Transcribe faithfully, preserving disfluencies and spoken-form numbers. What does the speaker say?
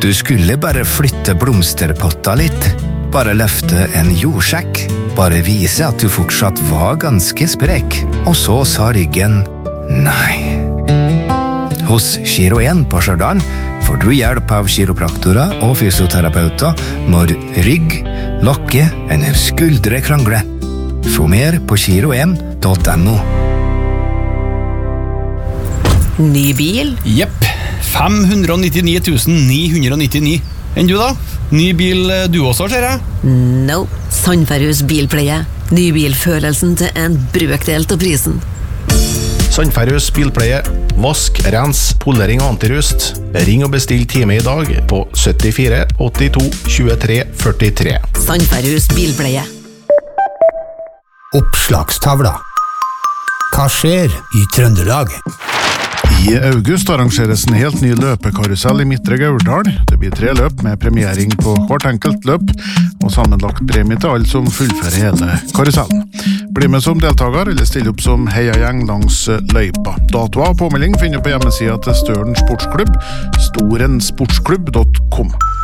Du skulle bare flytte blomsterpotta litt. Bare løfte en jordsjekk. Bare vise at du fortsatt var ganske sprek. Og så sa ryggen nei. Hos Giro en på Stjørdal får du hjelp av kiropraktorer og fysioterapeuter når rygg, lokke eller skuldre krangler. Få mer på giro en punktum no. Ny bil? Jepp, fem hundre nittini tusen ni hundre nittini. Enn du da? Ny bil du også, ser jeg? No, Sandferhus bilpleie. Ny bilfølelsen til en brøkdel av prisen. Sandferhus bilpleie. Vask, rens, polering og antirust. Ring og bestill time i dag på syttifire åttito tjuetre førtitre. Sandferhus bilpleie. Oppslagstavla. Hva skjer i Trøndelag? I august arrangeres en helt ny løpekarusell i Midtre Gauldal. Det blir tre løp med premiering på hvert enkelt løp, og sammenlagt premie til alle som fullfører hele karusellen. Bli med som deltaker eller stille opp som heiagjeng langs løypa. Datoer og påmelding finner du på hjemmesida til Støren Sportsklubb, storensportsklubb punktum com.